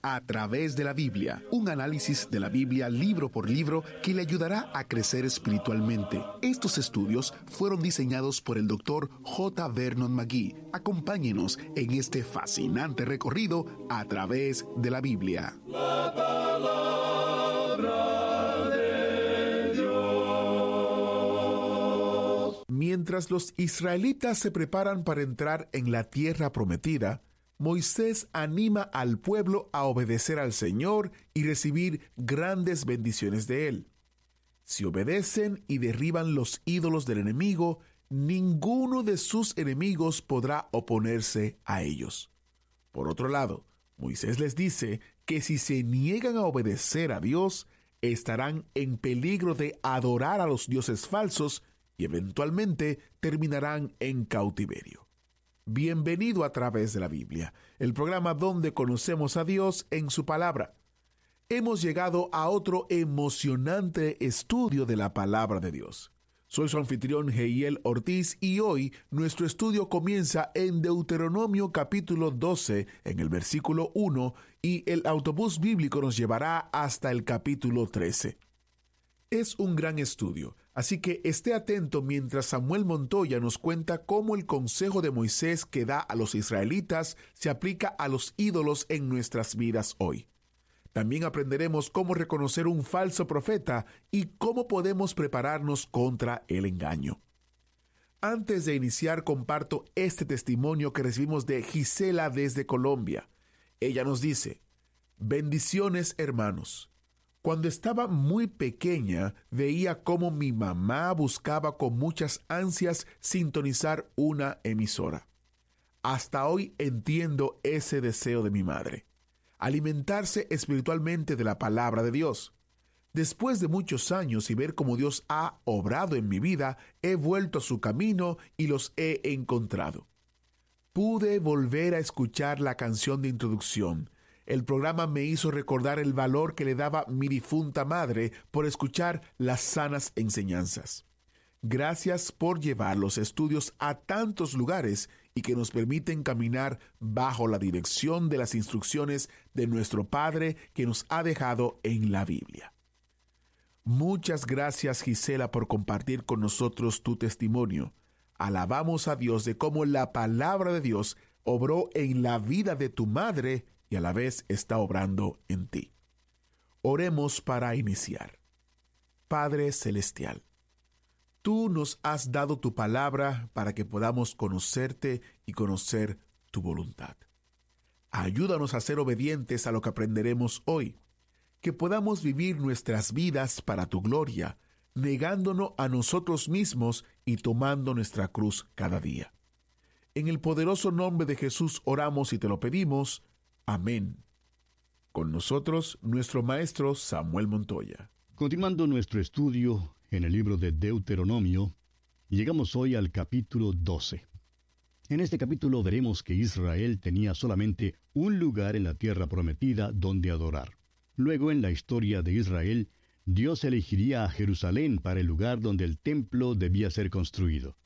A través de la Biblia, un análisis de la Biblia libro por libro que le ayudará a crecer espiritualmente. Estos estudios fueron diseñados por el Dr. J. Vernon McGee. Acompáñenos en este fascinante recorrido a través de la Biblia. La palabra de Dios. Mientras los israelitas se preparan para entrar en la tierra prometida, Moisés anima al pueblo a obedecer al Señor y recibir grandes bendiciones de Él. Si obedecen y derriban los ídolos del enemigo, ninguno de sus enemigos podrá oponerse a ellos. Por otro lado, Moisés les dice que si se niegan a obedecer a Dios, estarán en peligro de adorar a los dioses falsos y eventualmente terminarán en cautiverio. Bienvenido a través de la Biblia, el programa donde conocemos a Dios en su palabra. Hemos llegado a otro emocionante estudio de la palabra de Dios. Soy su anfitrión Heiel Ortiz y hoy nuestro estudio comienza en Deuteronomio capítulo 12, en el versículo 1, y el autobús bíblico nos llevará hasta el capítulo 13. Es un gran estudio, así que esté atento mientras Samuel Montoya nos cuenta cómo el consejo de Moisés que da a los israelitas se aplica a los ídolos en nuestras vidas hoy. También aprenderemos cómo reconocer un falso profeta y cómo podemos prepararnos contra el engaño. Antes de iniciar, comparto este testimonio que recibimos de Gisela desde Colombia. Ella nos dice: bendiciones, hermanos. Cuando estaba muy pequeña, veía cómo mi mamá buscaba con muchas ansias sintonizar una emisora. Hasta hoy entiendo ese deseo de mi madre: alimentarse espiritualmente de la palabra de Dios. Después de muchos años y ver cómo Dios ha obrado en mi vida, he vuelto a su camino y los he encontrado. Pude volver a escuchar la canción de introducción. El programa me hizo recordar el valor que le daba mi difunta madre por escuchar las sanas enseñanzas. Gracias por llevar los estudios a tantos lugares y que nos permiten caminar bajo la dirección de las instrucciones de nuestro Padre que nos ha dejado en la Biblia. Muchas gracias, Gisela, por compartir con nosotros tu testimonio. Alabamos a Dios de cómo la palabra de Dios obró en la vida de tu madre y a la vez está obrando en ti. Oremos para iniciar. Padre Celestial, tú nos has dado tu palabra para que podamos conocerte y conocer tu voluntad. Ayúdanos a ser obedientes a lo que aprenderemos hoy, que podamos vivir nuestras vidas para tu gloria, negándonos a nosotros mismos y tomando nuestra cruz cada día. En el poderoso nombre de Jesús oramos y te lo pedimos. Amén. Con nosotros, nuestro maestro Samuel Montoya. Continuando nuestro estudio en el libro de Deuteronomio, llegamos hoy al capítulo 12. En este capítulo veremos que Israel tenía solamente un lugar en la tierra prometida donde adorar. Luego, en la historia de Israel, Dios elegiría a Jerusalén para el lugar donde el templo debía ser construido.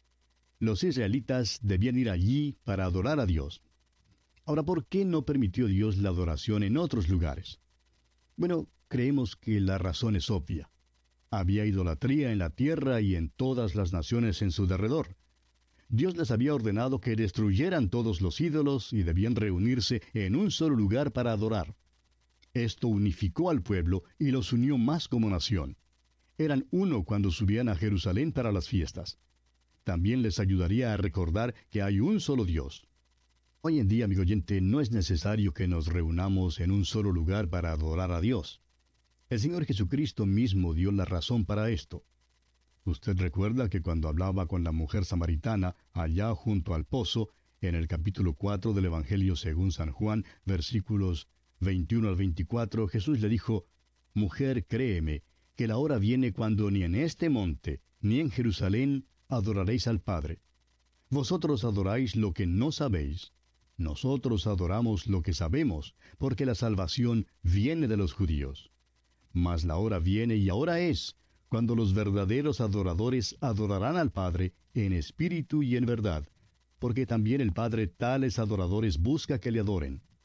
Los israelitas debían ir allí para adorar a Dios. Ahora, ¿por qué no permitió Dios la adoración en otros lugares? Bueno, creemos que la razón es obvia. Había idolatría en la tierra y en todas las naciones en su derredor. Dios les había ordenado que destruyeran todos los ídolos y debían reunirse en un solo lugar para adorar. Esto unificó al pueblo y los unió más como nación. Eran uno cuando subían a Jerusalén para las fiestas. También les ayudaría a recordar que hay un solo Dios. Hoy en día, amigo oyente, no es necesario que nos reunamos en un solo lugar para adorar a Dios. El Señor Jesucristo mismo dio la razón para esto. Usted recuerda que cuando hablaba con la mujer samaritana allá junto al pozo, en el capítulo 4 del Evangelio según San Juan, versículos 21 al 24, Jesús le dijo: «Mujer, créeme, que la hora viene cuando ni en este monte, ni en Jerusalén adoraréis al Padre. Vosotros adoráis lo que no sabéis. Nosotros adoramos lo que sabemos, porque la salvación viene de los judíos. Mas la hora viene y ahora es, cuando los verdaderos adoradores adorarán al Padre en espíritu y en verdad, porque también el Padre tales adoradores busca que le adoren.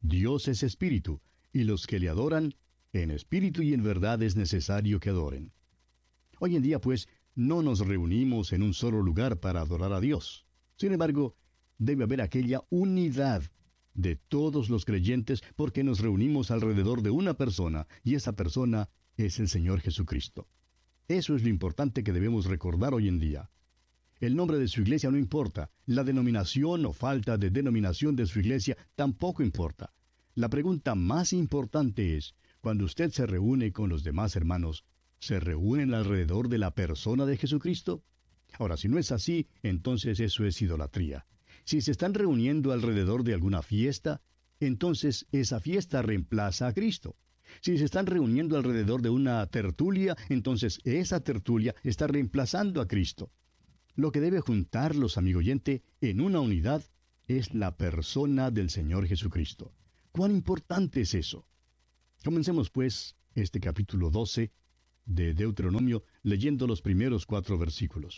Dios es espíritu, y los que le adoran, en espíritu y en verdad es necesario que adoren. Hoy en día, pues, no nos reunimos en un solo lugar para adorar a Dios. Sin embargo, debe haber aquella unidad de todos los creyentes porque nos reunimos alrededor de una persona, y esa persona es el Señor Jesucristo. Eso es lo importante que debemos recordar hoy en día. El nombre de su iglesia no importa, la denominación o falta de denominación de su iglesia tampoco importa. La pregunta más importante es, cuando usted se reúne con los demás hermanos, ¿se reúnen alrededor de la persona de Jesucristo? Ahora, si no es así, entonces eso es idolatría. Si se están reuniendo alrededor de alguna fiesta, entonces esa fiesta reemplaza a Cristo. Si se están reuniendo alrededor de una tertulia, entonces esa tertulia está reemplazando a Cristo. Lo que debe juntarlos, amigo oyente, en una unidad es la persona del Señor Jesucristo. ¿Cuán importante es eso? Comencemos, pues, este capítulo 12 de Deuteronomio leyendo los primeros 4 versículos.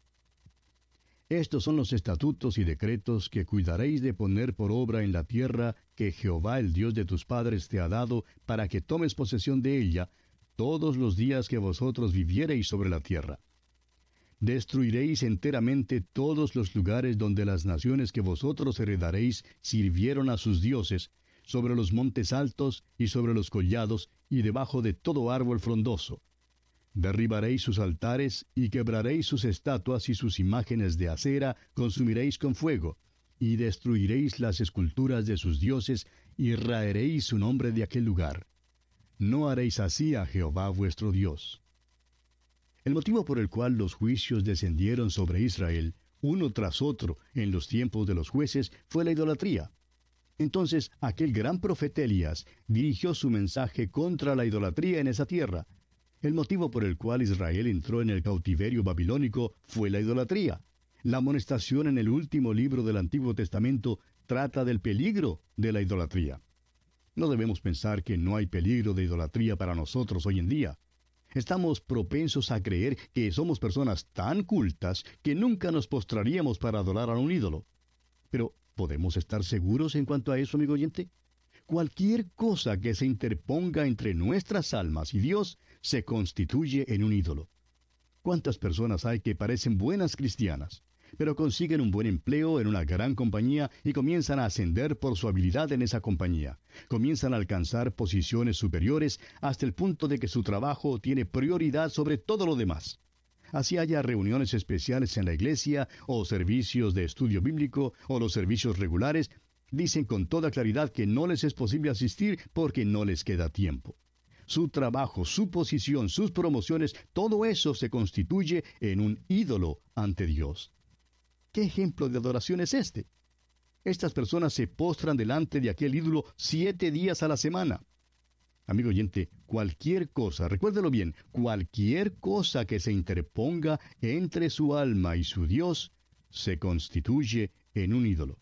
Estos son los estatutos y decretos que cuidaréis de poner por obra en la tierra que Jehová el Dios de tus padres te ha dado para que tomes posesión de ella todos los días que vosotros viviereis sobre la tierra. Destruiréis enteramente todos los lugares donde las naciones que vosotros heredaréis sirvieron a sus dioses, sobre los montes altos y sobre los collados y debajo de todo árbol frondoso. Derribaréis sus altares y quebraréis sus estatuas y sus imágenes de acera consumiréis con fuego, y destruiréis las esculturas de sus dioses y raeréis su nombre de aquel lugar. No haréis así a Jehová vuestro Dios. El motivo por el cual los juicios descendieron sobre Israel, uno tras otro, en los tiempos de los jueces, fue la idolatría. Entonces aquel gran profeta Elías dirigió su mensaje contra la idolatría en esa tierra. El motivo por el cual Israel entró en el cautiverio babilónico fue la idolatría. La amonestación en el último libro del Antiguo Testamento trata del peligro de la idolatría. No debemos pensar que no hay peligro de idolatría para nosotros hoy en día. Estamos propensos a creer que somos personas tan cultas que nunca nos postraríamos para adorar a un ídolo. Pero, ¿podemos estar seguros en cuanto a eso, amigo oyente? Cualquier cosa que se interponga entre nuestras almas y Dios se constituye en un ídolo. ¿Cuántas personas hay que parecen buenas cristianas, pero consiguen un buen empleo en una gran compañía y comienzan a ascender por su habilidad en esa compañía? Comienzan a alcanzar posiciones superiores hasta el punto de que su trabajo tiene prioridad sobre todo lo demás. Así haya reuniones especiales en la iglesia, o servicios de estudio bíblico, o los servicios regulares, dicen con toda claridad que no les es posible asistir porque no les queda tiempo. Su trabajo, su posición, sus promociones, todo eso se constituye en un ídolo ante Dios. ¿Qué ejemplo de adoración es este? Estas personas se postran delante de aquel ídolo 7 días a la semana. Amigo oyente, cualquier cosa, recuérdelo bien, cualquier cosa que se interponga entre su alma y su Dios, se constituye en un ídolo.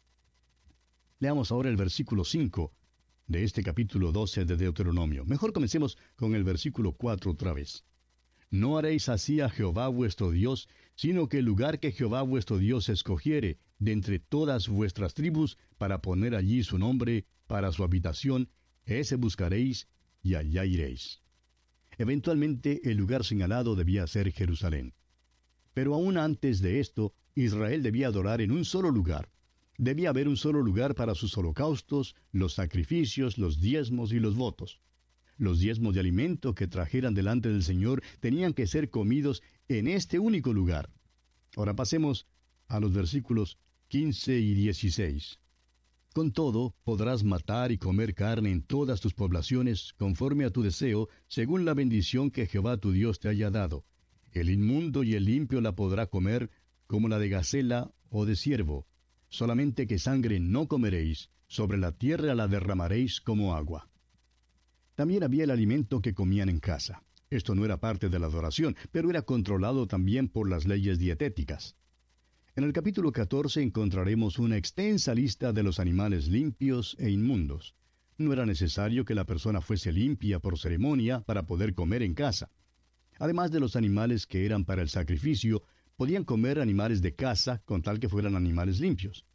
Leamos ahora el versículo 5 de este capítulo 12 de Deuteronomio. Mejor comencemos con el versículo 4 otra vez. No haréis así a Jehová vuestro Dios, sino que el lugar que Jehová vuestro Dios escogiere de entre todas vuestras tribus para poner allí su nombre para su habitación, ese buscaréis y allá iréis. Eventualmente el lugar señalado debía ser Jerusalén. Pero aún antes de esto, Israel debía adorar en un solo lugar. Debía haber un solo lugar para sus holocaustos, los sacrificios, los diezmos y los votos. Los diezmos de alimento que trajeran delante del Señor tenían que ser comidos en este único lugar. Ahora pasemos a los versículos 15 y 16. Con todo, podrás matar y comer carne en todas tus poblaciones, conforme a tu deseo, según la bendición que Jehová tu Dios te haya dado. El inmundo y el limpio la podrá comer, como la de gacela o de ciervo. Solamente que sangre no comeréis, sobre la tierra la derramaréis como agua. También había el alimento que comían en casa. Esto no era parte de la adoración, pero era controlado también por las leyes dietéticas. En el capítulo 14 encontraremos una extensa lista de los animales limpios e inmundos. No era necesario que la persona fuese limpia por ceremonia para poder comer en casa. Además de los animales que eran para el sacrificio, podían comer animales de caza con tal que fueran animales limpios.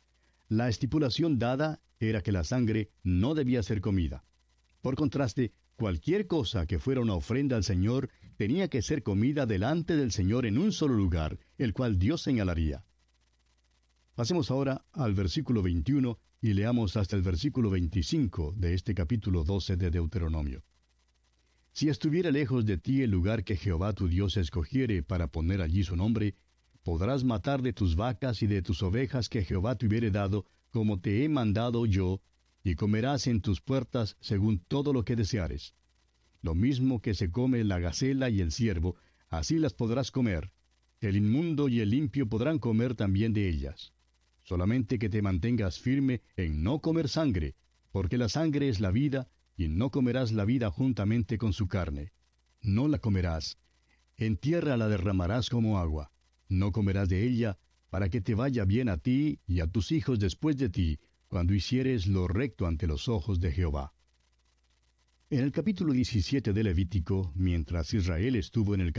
La estipulación dada era que la sangre no debía ser comida. Por contraste, cualquier cosa que fuera una ofrenda al Señor tenía que ser comida delante del Señor en un solo lugar, el cual Dios señalaría. Pasemos ahora al versículo 21 y leamos hasta el versículo 25 de este capítulo 12 de Deuteronomio. Si estuviera lejos de ti el lugar que Jehová tu Dios escogiere para poner allí su nombre, podrás matar de tus vacas y de tus ovejas que Jehová te hubiere dado, como te he mandado yo, y comerás en tus puertas según todo lo que deseares. Lo mismo que se come la gacela y el ciervo, así las podrás comer. El inmundo y el limpio podrán comer también de ellas. Solamente que te mantengas firme en no comer sangre, porque la sangre es la vida, y no comerás la vida juntamente con su carne. No la comerás. En tierra la derramarás como agua. No comerás de ella, para que te vaya bien a ti y a tus hijos después de ti, cuando hicieres lo recto ante los ojos de Jehová. En el capítulo 17 de Levítico, mientras Israel estuvo en el